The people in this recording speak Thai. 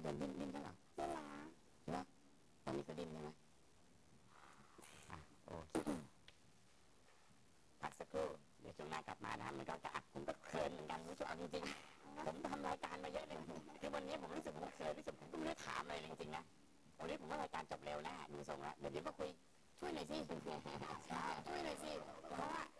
ดินดิ้นใช่หรอเวลาใช่ไหมตอนนี้ก็ดิ้นใช่ไหมโอเคพักสักครู่เดี๋ยวช่วงหน้ากลับมานะมันก็จะผมก็เขินเหมือนกันรู้สึกเอาจริงๆผมทำรายการมาเยอะเลยคือวันนี้ผมรู้สึกผมเขินรู้สึกผมก็ไม่ได้ถามอะไรจริงๆนะวันนี้ผมว่ารายการจบเร็วแน่ดูทรงแล้วเดี๋ยวมาคุยช่วยหน่อยสิช่วยหน่อยสิเพราะว่า